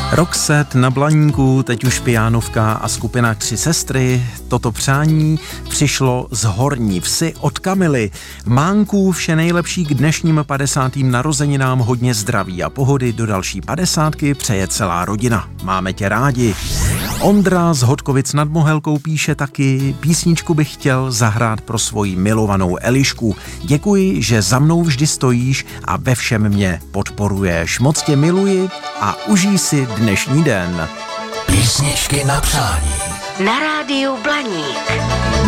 Roxette na Blaníku, teď už Pijánovka a skupina Tři sestry. Toto přání přišlo z Horní Vsi od Kamily. Mánku, vše nejlepší k dnešním 50. narozeninám, hodně zdraví a pohody do další 50. přeje celá rodina. Máme tě rádi. Ondra z Hodkovic nad Mohelkou píše taky: písničku bych chtěl zahrát pro svoji milovanou Elišku. Děkuji, že za mnou vždy stojíš a ve všem mě podporuješ. Moc tě miluji a užij si dnešní den. Písničky na přání. Na rádiu Blaník.